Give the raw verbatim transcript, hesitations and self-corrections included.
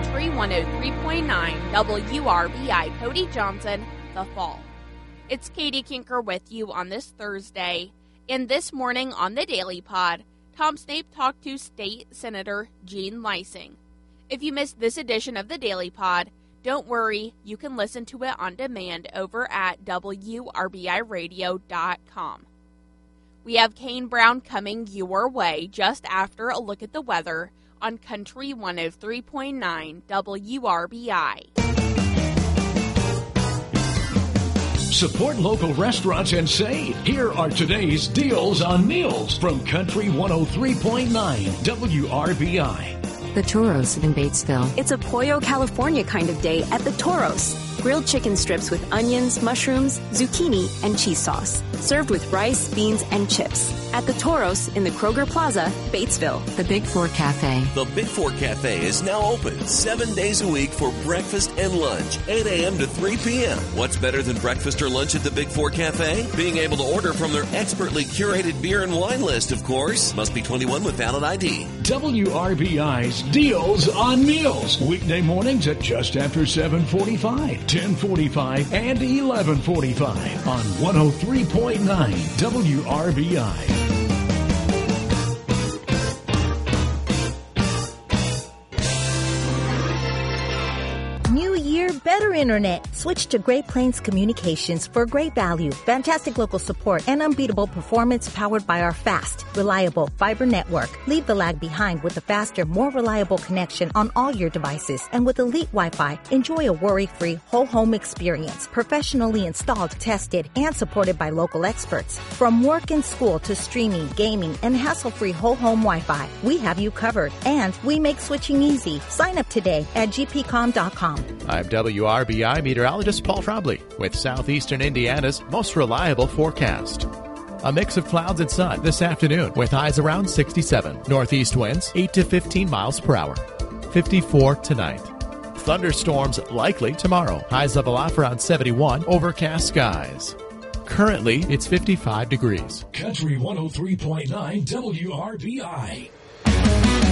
Country one oh three point nine W R B I Cody Johnson, The Fall. It's Katie Kinker with you on this Thursday. And this morning on the Daily Pod, Tom Snape talked to State Senator Jean Leising. If you missed this edition of the Daily Pod, don't worry, you can listen to it on demand over at W R B I radio dot com. We have Kane Brown coming your way just after a look at the weather on Country one oh three point nine W R B I. Support local restaurants and save. Here are today's deals on meals from Country one oh three point nine W R B I. The Toros in Batesville. It's a Pollo California kind of day at the Toros. Grilled chicken strips with onions, mushrooms, zucchini, and cheese sauce. Served with rice, beans, and chips. At the Toros in the Kroger Plaza, Batesville. The Big Four Cafe. The Big Four Cafe is now open seven days a week for breakfast and lunch, eight a.m. to three p.m. What's better than breakfast or lunch at the Big Four Cafe? Being able to order from their expertly curated beer and wine list, of course. Must be twenty-one with valid I D. W R B I's Deals on Meals. Weekday mornings at just after seven forty-five, ten forty-five, and eleven forty-five on one oh three point nine W R B I. New year, better internet. Switch to Great Plains Communications for great value, fantastic local support, and unbeatable performance powered by our fast, reliable fiber network. Leave the lag behind with a faster, more reliable connection on all your devices. And with Elite Wi-Fi, enjoy a worry-free whole home experience, professionally installed, tested, and supported by local experts. From work and school to streaming, gaming, and hassle-free whole home Wi-Fi, we have you covered. And we make switching easy. Sign up today at G P com dot com. I'm W R B I meteorologist Paul Trombley with southeastern Indiana's most reliable forecast. A mix of clouds and sun this afternoon with highs around sixty-seven. Northeast winds eight to fifteen miles per hour. fifty-four tonight. Thunderstorms likely tomorrow. Highs level off around seventy-one. Overcast skies. Currently, it's fifty-five degrees. Country one oh three point nine W R B I.